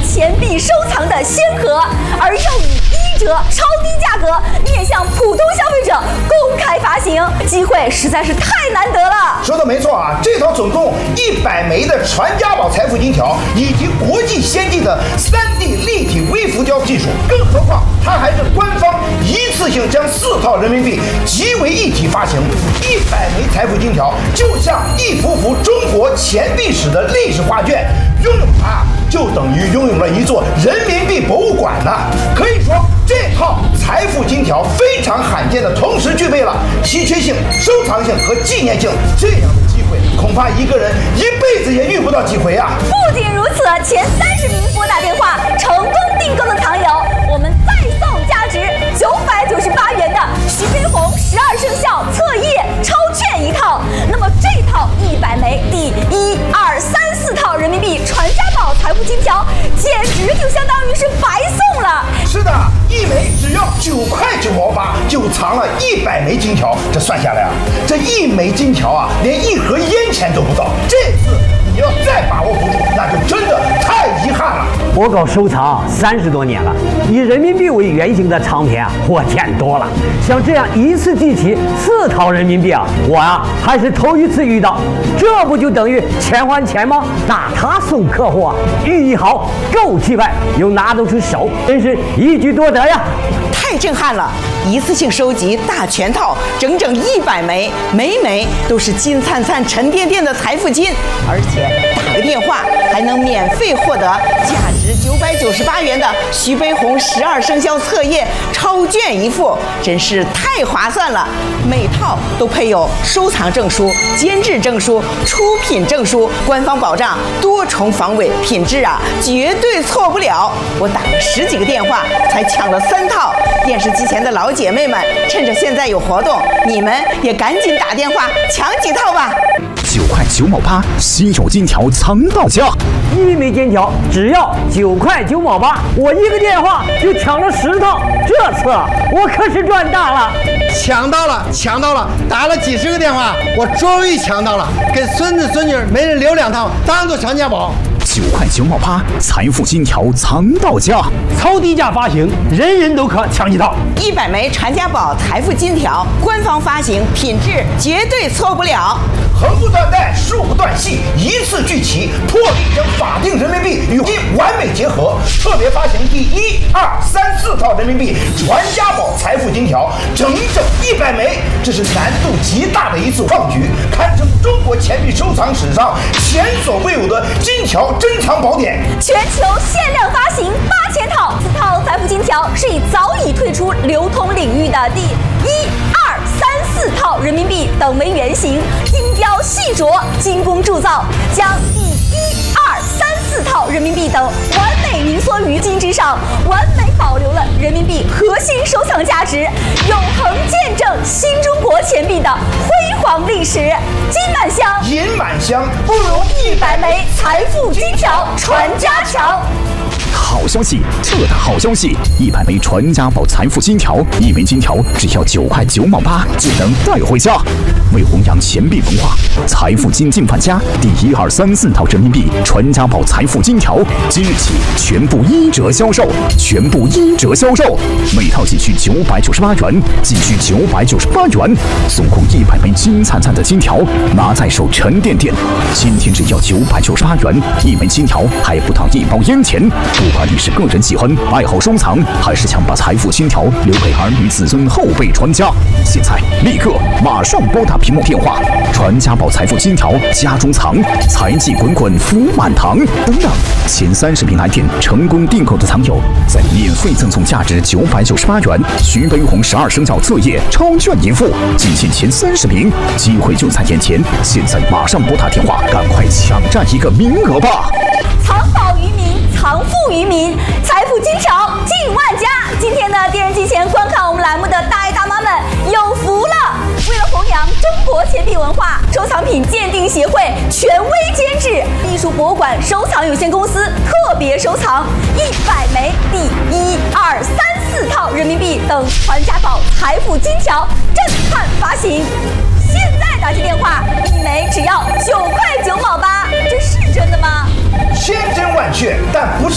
钱币收藏的先河，而又以1折超低价格面向普通消费者公开发行，机会实在是太难得了。 说的没错啊，这套总共100枚的传家宝财富金条，以及国际先进的3D 立体微浮胶技术，更何况它还是官方一次性将4套人民币集为一体发行。100枚财富金条就像一幅幅中国钱币史的历史画卷，拥有它就等于拥有了一座人民币博物馆呢。可以说，这套财富金条非常罕见的同时具备了稀缺性、收藏性和纪念性，这样的机会恐怕一个人一辈子也遇不到几回啊！ 不仅如此，前30名拨打电话成功订购的藏友，我们再送价值998元的徐悲鸿12生肖册页超券1套。那么这套100枚第1、2、3、4套人民币传家宝财富金条，简直就相当于是白送了。 是的，1枚只要9块9毛8，就藏了100枚金条。这算下来啊，这1枚金条啊，连1盒烟钱都不到。这次你要再把握不住，那就真的太遗憾了。 我搞收藏30多年了，以人民币为原型的唱片我见多了，像这样一次集齐4套人民币啊，我还是头一次遇到。这不就等于钱还钱吗？那他送客户寓意好，够气派，又拿得出手，真是一举多得呀！ 太震撼了！一次性收集大全套，整整100枚，每枚都是金灿灿、沉甸甸的财富金，而且打个电话还能免费获得价值998元的徐悲鸿12生肖册页超卷1副，真是太划算了！每套都配有收藏证书、监制证书、出品证书，官方保障多重防伪，品质绝对错不了。我打了10几个电话才抢了3套。电视机前的老姐妹们，趁着现在有活动，你们也赶紧打电话抢几套吧 ！9块9毛8，稀有金条藏到家 ，1枚金条只要9块9毛8，我1个电话就抢了10套，这次我可是赚大了！ 抢到了！打了几10个电话，我终于抢到了，给孙子孙女每人留2套，当做传家宝。 9块9毛8，财富金条藏到家， 超低价发行，人人都可抢几套。 100枚传家宝财富金条，官方发行，品质绝对错不了。 横不断带，竖不断系，一次聚齐，破例将法定人民币与金完美结合，特别发行第1、2、3、4套人民币传家宝财富金条，整100枚，这是难度极大的一次创举，堪称中国钱币收藏史上前所未有的金条珍藏宝典。 全球限量发行8000套，4套财富金条是以早已退出流通领域的第1、2、3、4套人民币等为原型，精雕细琢、精工铸造，将第1、2、3、4套人民币等完美凝缩于金之上，完美保留了人民币核心收藏价值，永恒见证新中国钱币的辉煌历史。金满箱， 银满箱， 不如100枚财富金条传家强。 好消息，特大好消息！100枚传家宝财富金条，1枚金条只要9块9毛8就能带回家。为弘扬钱币文化，财富金进范家第1、2、3、4套人民币传家宝财富金条，即日起全部1折销售，每套仅需998元，送控100枚金灿灿的金条，拿在手沉甸甸。今天只要998元，1枚金条还不到1包烟钱。不管你是个人喜欢、爱好收藏，还是想把财富金条留给儿女子孙后辈传家，现在立刻马上拨打屏幕电话，传家宝财富金条家中藏，财气滚滚福满堂等等。前30名来电成功订购的藏友，再免费赠送价值998元徐悲鸿12生肖册页超卷1副，仅限前30名，机会就在眼前，现在马上拨打电话，赶快抢占一个名额吧！ 藏宝于民，藏富于民，财富金条进万家。今天的电视机前观看我们栏目的大爷大妈们有福了！为了弘扬中国钱币文化，收藏品鉴定协会权威监制，艺术博物馆收藏有限公司特别收藏100枚第1、2、3、4套人民币等传家宝财富金条震撼发行。现在打起电话，1枚只要9块9毛8，这是真的吗？ 千真万确，但不是。